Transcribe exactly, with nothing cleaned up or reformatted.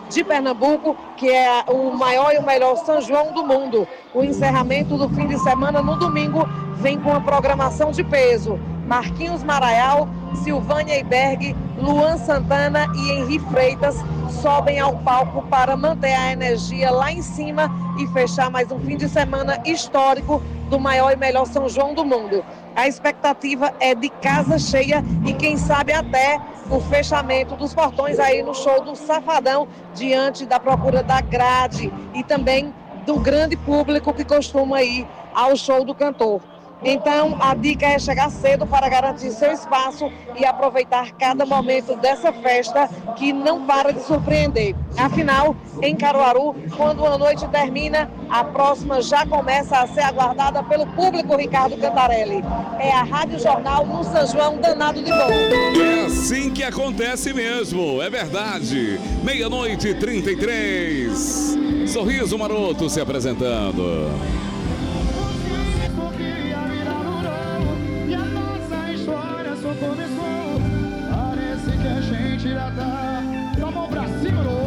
de Pernambuco, que é o maior e o melhor São João do mundo. O encerramento do fim de semana no domingo vem com uma programação de peso. Marquinhos Maraial, Silvânia Iberg, Luan Santana e Henri Freitas sobem ao palco para manter a energia lá em cima e fechar mais um fim de semana histórico do maior e melhor São João do mundo. A expectativa é de casa cheia e quem sabe até o fechamento dos portões aí no show do Safadão, diante da procura da grade e também do grande público que costuma ir ao show do cantor. Então, a dica é chegar cedo para garantir seu espaço e aproveitar cada momento dessa festa que não para de surpreender. Afinal, em Caruaru, quando uma noite termina, a próxima já começa a ser aguardada pelo público. Ricardo Cantarelli. É a Rádio Jornal no São João danado de bom. É assim que acontece mesmo, é verdade. Meia-noite e trinta e três. Sorriso Maroto se apresentando. Começou, parece que a gente já tá com a mão pra cima do